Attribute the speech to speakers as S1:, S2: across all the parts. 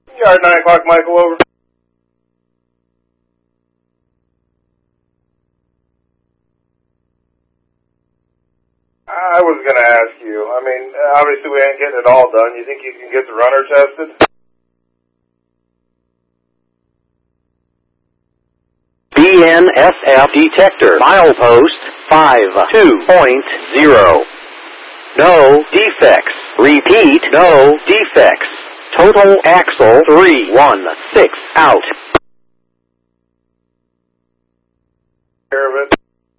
S1: Yard 9 o'clock, Michael, over. I was going to ask you. I mean, obviously we ain't getting it all done. You think you can get the runner tested?
S2: BNSF detector. Milepost 52.0. No defects. Repeat, no defects. Total axle 316 out.
S1: Care of it.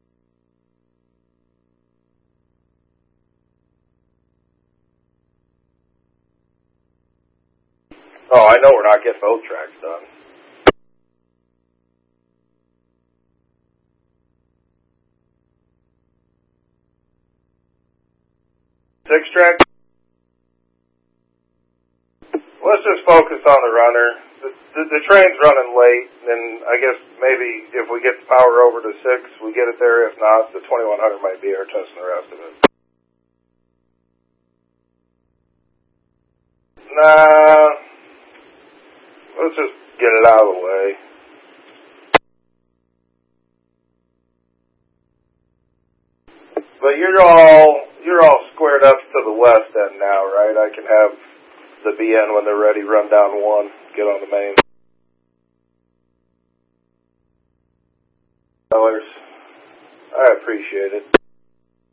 S1: Oh, I know we're not getting both tracks done. Six track? Let's just focus on the runner. The train's running late, and I guess maybe if we get the power over to 6, we get it there. If not, the 2100 might be our test and the rest of it. Nah, let's just get it out of the way. But you're all squared up to the west end now, right? I can have the BN when they're ready run down 1, get on the main. I appreciate it.